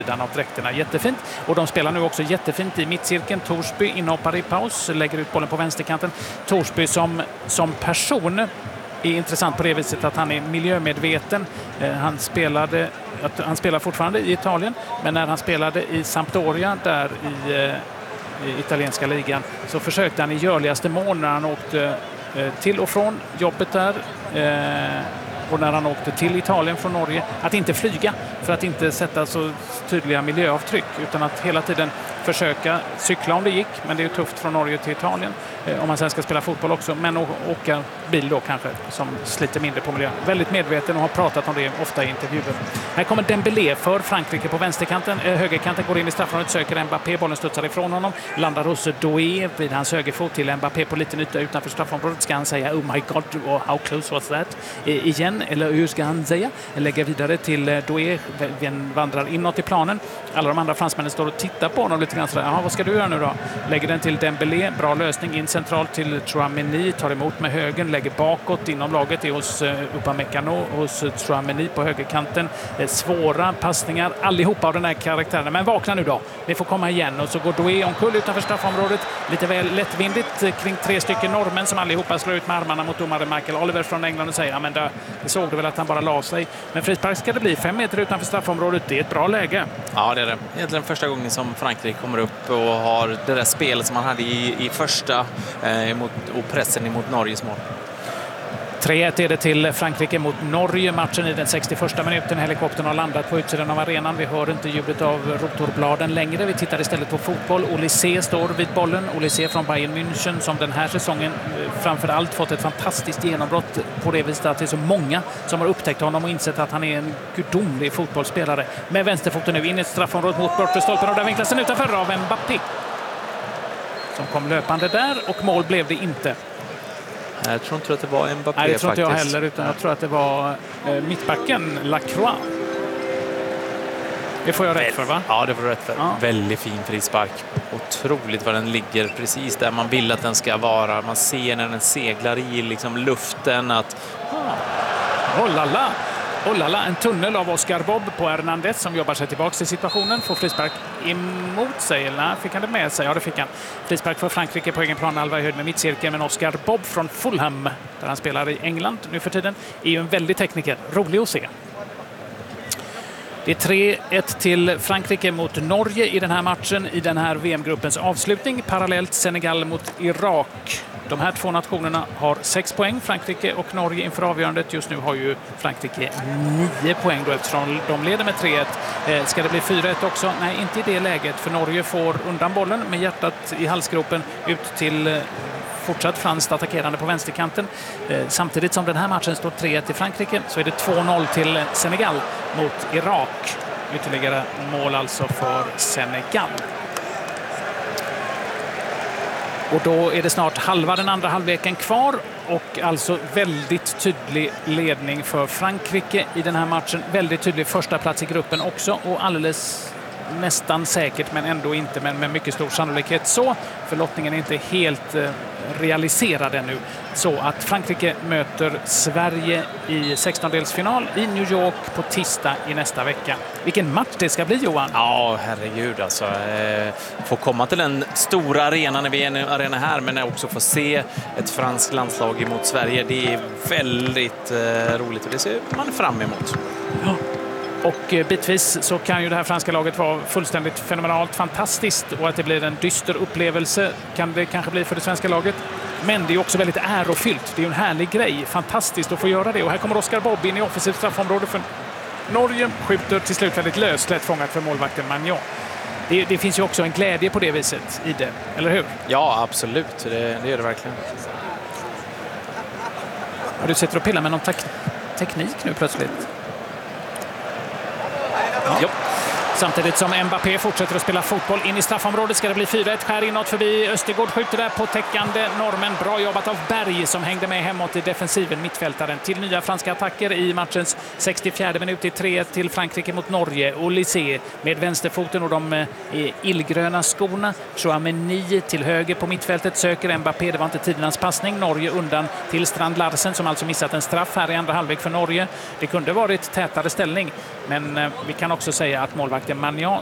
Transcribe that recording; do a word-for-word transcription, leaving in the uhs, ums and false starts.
av dräkterna. Jättefint. Och de spelar nu också jättefint i mittcirkeln. Torsby inhoppar i paus, lägger ut bollen på vänsterkanten. Torsby som, som person är intressant på det viset att han är miljömedveten. Eh, han, spelade, han spelar fortfarande i Italien, men när han spelade i Sampdoria där i, eh, i italienska ligan så försökte han i görligaste mån när han åkte eh, till och från jobbet där eh, och när han åkte till Italien från Norge att inte flyga för att inte sätta så tydliga miljöavtryck utan att hela tiden försöka cykla om det gick, men det är ju tufft från Norge till Italien eh, om man sen ska spela fotboll också, men å- åka bil då kanske som sliter mindre på miljön. Väldigt medveten och har pratat om det ofta i intervjuer. Här kommer Dembélé för Frankrike på vänsterkanten. Eh, högerkanten går in i straffområdet, söker Mbappé, bollen studsar ifrån honom, landar hos Doué vid hans högerfot till Mbappé på liten yta utanför straffområdet. Ska han säga oh my god, och how close was that? Eh, igen, eller hur ska han säga? Lägger vidare till eh, Doué, vem vandrar inåt i planen. Alla de andra fransmännen står och tittar på honom lite grann sådär. Jaha, vad ska du göra nu då? Lägger den till Dembélé, bra lösning in centralt till Tchouaméni, tar emot med högen, lägger bakåt inom laget, är hos uh, Upamecano, hos uh, Tchouaméni på högerkanten. Eh, svåra passningar, allihopa av den här karaktären. Men vakna nu då, ni får komma igen. Och så går Doué omkull utanför straffområdet, lite väl lättvindigt eh, kring tre stycken norrmän som allihopa slår ut med armarna mot domare Michael Oliver från England och säger, ja men det, det såg du väl att han bara la sig. Men frispark ska det bli, fem meter utanför straffområdet, det är ett bra läge. Ja, det är det. Egentligen första gången som Frankrike kommer upp och har det där spelet som man hade i, i första eh, emot, och pressen emot Norges mål. tre ett är det till Frankrike mot Norge. Matchen i den sextioförsta minuten. Helikoptern har landat på utsidan av arenan. Vi hör inte ljudet av rotorbladen längre. Vi tittar istället på fotboll. Olysée står vid bollen. Olysée från Bayern München som den här säsongen framförallt fått ett fantastiskt genombrott på det viset att det är så många som har upptäckt honom och insett att han är en gudomlig fotbollsspelare. Med vänsterfoten nu in i ett straffområde mot bortre stolpen och där vinklas den utanför av Mbappé. Som kom löpande där och mål blev det inte. Jag tror inte att det var Mbappé faktiskt. Nej, det tror inte jag heller, utan jag tror att det var eh, mittbacken Lacroix. Det får jag rätt för, va? Ja, det får du rätt för. Ja. Väldigt fin frispark. Otroligt vad den ligger precis där man vill att den ska vara. Man ser när den seglar i liksom luften att... Ah. Oh la la! Oh la la, en tunnel av Oscar Bob på Hernandez som jobbar sig tillbaka till situationen. Får frispark emot sig, eller fick han det med sig? Ja, det fick han. Frispark för Frankrike på egen plan, halva i höjd med mittcirkeln. Men Oscar Bob från Fulham, där han spelar i England nu för tiden, är ju en väldig tekniker. Rolig att se. Det är tre ett till Frankrike mot Norge i den här matchen, i den här V M-gruppens avslutning. Parallellt Senegal mot Irak. De här två nationerna har sex poäng, Frankrike och Norge inför avgörandet. Just nu har ju Frankrike nio poäng då, eftersom de leder med tre ett. Eh, ska det bli fyra ett också? Nej, inte i det läget, för Norge får undan bollen med hjärtat i halsgropen ut till eh, fortsatt franskt attackerande på vänsterkanten. Eh, samtidigt som den här matchen står tre ett till Frankrike så är det två noll till Senegal mot Irak. Ytterligare mål alltså för Senegal. Och då är det snart halva den andra halvleken kvar och alltså väldigt tydlig ledning för Frankrike i den här matchen. Väldigt tydlig första plats i gruppen också och alldeles nästan säkert men ändå inte, men med mycket stor sannolikhet så. För lottningen är inte helt eh, realiserad ännu. Så att Frankrike möter Sverige i sextondelsfinal i New York på tisdag i nästa vecka. Vilken match det ska bli, Johan! Ja, herregud alltså. Eh, få komma till den stora arenan när vi är en arena här, men också få se ett franskt landslag emot Sverige. Det är väldigt eh, roligt och det ser man fram emot. Ja. Och bitvis så kan ju det här franska laget vara fullständigt fenomenalt fantastiskt och att det blir en dyster upplevelse kan det kanske bli för det svenska laget. Men det är också väldigt ärofyllt. Det är en härlig grej. Fantastiskt att få göra det. Och här kommer Oscar Bob in i offensivt straffområde för Norge. Skjuter till slut väldigt löst, lätt fångat för målvakten Magnon. Det, det finns ju också en glädje på det viset i det, eller hur? Ja, absolut. Det, det gör det verkligen. Och du sitter och pillar med någon tek- teknik nu plötsligt. Ja. Samtidigt som Mbappé fortsätter att spela fotboll in i straffområdet ska det bli fyra ett. Skär inåt förbi Östergård, skjuter där på täckande normen. Bra jobbat av Berg som hängde med hemåt i defensiven, mittfältaren. Till nya franska attacker i matchens sextiofjärde minut i tre ett till Frankrike mot Norge. Olysée med vänsterfoten och de eh, illgröna skorna. Tchouaméni till höger på mittfältet söker Mbappé. Det var inte tidens passning. Norge undan till Strand Larsen som alltså missat en straff här i andra halvlek för Norge. Det kunde varit tätare ställning, men eh, vi kan också säga att målvakt målvakten Magnan